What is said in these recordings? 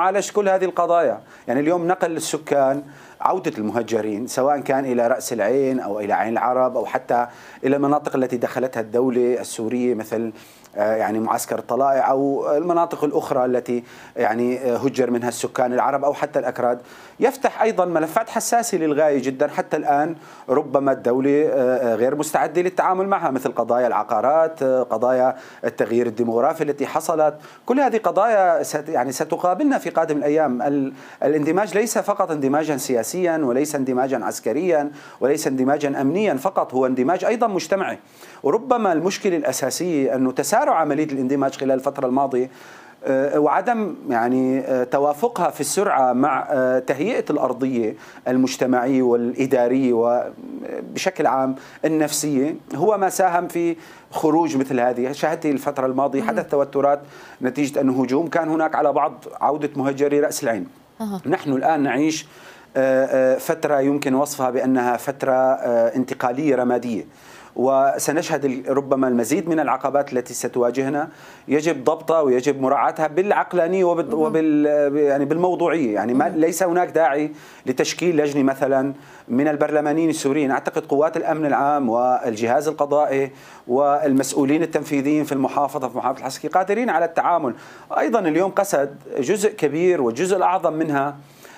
معالجة كل هذه القضايا. يعني اليوم نقل السكان، عودة المهجرين سواء كان إلى رأس العين أو إلى عين العرب أو حتى إلى المناطق التي دخلتها الدولة السورية مثل يعني معسكر الطلائع أو المناطق الأخرى التي يعني هجر منها السكان العرب أو حتى الأكراد، يفتح أيضا ملفات حساسة للغاية جدا. حتى الآن ربما الدولة غير مستعدة للتعامل معها، مثل قضايا العقارات، قضايا التغيير الديموغرافي التي حصلت. كل هذه قضايا يعني ستقابلنا في قادم الأيام. الاندماج ليس فقط اندماجا سياسيا وليس اندماجا عسكريا وليس اندماجا أمنيا فقط، هو اندماج أيضا مجتمعي. وربما المشكلة الأساسية أنه تسارع عملية الاندماج خلال الفترة الماضية وعدم يعني توافقها في السرعة مع تهيئة الأرضية المجتمعية والإدارية وبشكل عام النفسية هو ما ساهم في خروج مثل هذه. شاهدت الفترة الماضية حدث توترات نتيجة أنه هجوم كان هناك على بعض عودة مهجري رأس العين. نحن الآن نعيش فترة يمكن وصفها بأنها فترة انتقالية رمادية، وسنشهد ربما المزيد من العقبات التي ستواجهنا، يجب ضبطها ويجب مراعاتها بالعقلانية يعني بالموضوعية. يعني ليس هناك داعي لتشكيل لجنة مثلا من البرلمانيين السوريين. أعتقد قوات الأمن العام والجهاز القضائي والمسؤولين التنفيذيين في المحافظة العسكرية قادرين على التعامل. أيضا اليوم قسد جزء كبير والجزء الأعظم منها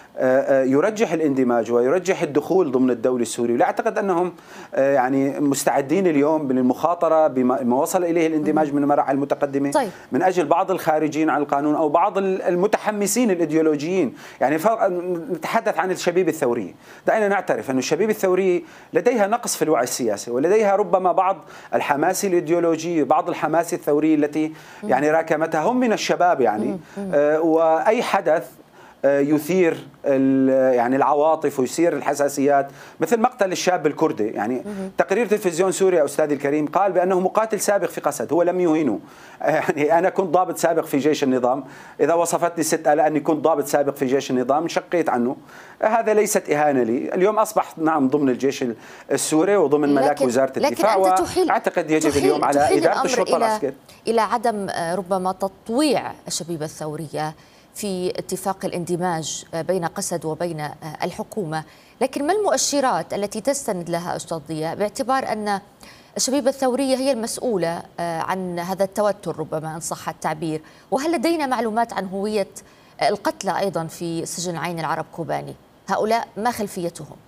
يرجح الاندماج ويرجح الدخول ضمن الدولة السورية، ولا أعتقد أنهم يعني مستعدين اليوم للمخاطرة بما وصل إليه الاندماج من المراحل المتقدمة. طيب. من أجل بعض الخارجين عن القانون أو بعض المتحمسين الإيديولوجيين. يعني نتحدث عن الشبيبة الثورية، دعينا نعترف أن الشبيبة الثورية لديها نقص في الوعي السياسي ولديها ربما بعض الحماس الإيديولوجي، بعض الحماس الثورية التي يعني راكمتها. هم من الشباب يعني وأي حدث يثير يعني العواطف ويثير الحساسيات، مثل مقتل الشاب الكردي. يعني تقرير تلفزيون سوريا أستاذي الكريم قال بأنه مقاتل سابق في قسد، هو لم يهينه. يعني أنا كنت ضابط سابق في جيش النظام، إذا وصفتني الست على أني كنت ضابط سابق في جيش النظام انشقيت عنه. هذا ليست إهانة لي. اليوم أصبح نعم ضمن الجيش السوري وضمن ملاك وزارة الدفاع، وأعتقد يجب اليوم على إدارة الشرطة العسكرية إلى عدم ربما تطويع الشبيبة الثورية في اتفاق الاندماج بين قسد وبين الحكومة. لكن ما المؤشرات التي تستند لها أستاذ ضياء باعتبار أن الشبيبة الثورية هي المسؤولة عن هذا التوتر ربما إن صح التعبير؟ وهل لدينا معلومات عن هوية القتلى أيضا في سجن عين العرب كوباني؟ هؤلاء ما خلفيتهم؟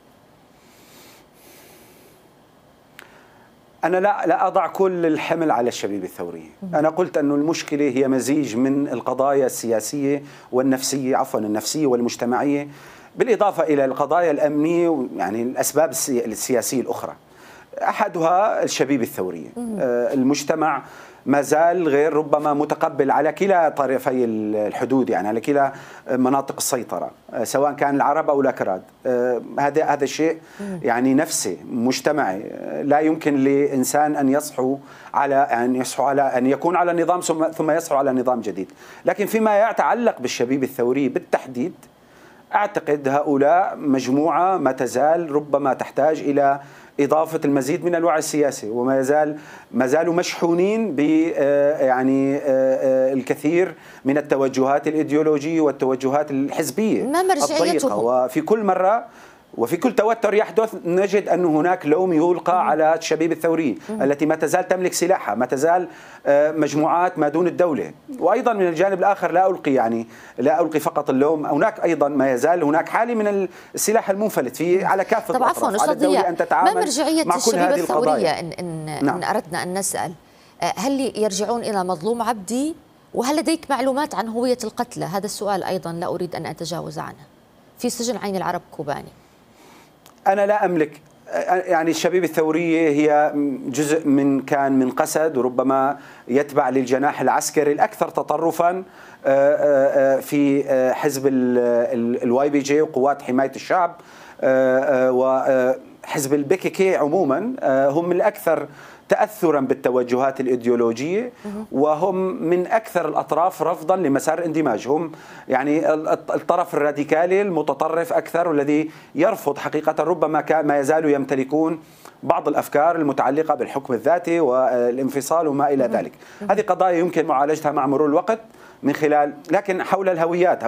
أنا لا أضع كل الحمل على الشبيبة الثورية. أنا قلت أن المشكلة هي مزيج من القضايا السياسية والنفسية، النفسية والمجتمعية، بالإضافة إلى القضايا الأمنية، يعني الأسباب السياسية الأخرى. أحدها الشبيبة الثورية. المجتمع ما زال غير ربما متقبل على كلا طرفي الحدود، يعني على كلا مناطق السيطرة، سواء كان العرب أو الأكراد. هذا الشيء يعني نفسي مجتمعي. لا يمكن لإنسان أن يصحو على أن يكون على نظام ثم يصحو على نظام جديد. لكن فيما يتعلق بالشبيبة الثورية بالتحديد، أعتقد هؤلاء مجموعة ما تزال ربما تحتاج إلى إضافة المزيد من الوعي السياسي، ما زالوا مشحونين ب يعني الكثير من التوجهات الإيديولوجية والتوجهات الحزبية ما مرجعيتهم؟ وفي كل مرة وفي كل توتر يحدث نجد أن هناك لوم يلقى على الشبيبة الثورية التي ما تزال تملك سلاحها، ما تزال مجموعات ما دون الدولة. وأيضا من الجانب الآخر لا ألقي فقط اللوم، هناك أيضا ما يزال هناك حالة من السلاح المنفلت على كافة الأطراف. على الدولة أن تتعامل ما مرجعية مع كل هذه القضايا. إن أردنا أن نسأل، هل يرجعون إلى مظلوم عبدي؟ وهل لديك معلومات عن هوية القتلى؟ هذا السؤال أيضا لا أريد أن أتجاوز عنه. في سجن عين العرب كوباني أنا لا أملك، يعني الشبيبة الثورية هي جزء من قسد، وربما يتبع للجناح العسكري الأكثر تطرفا في حزب الواي بي جي وقوات حماية الشعب، وحزب البككي عموما هم الأكثر تأثرا بالتوجهات الإيديولوجية، وهم من أكثر الأطراف رفضا لمسار الاندماج. هم يعني الطرف الراديكالي المتطرف أكثر، والذي يرفض حقيقة ربما ما يزالوا يمتلكون بعض الأفكار المتعلقة بالحكم الذاتي والانفصال وما إلى ذلك. هذه قضايا يمكن معالجتها مع مرور الوقت من خلال، لكن حول الهويات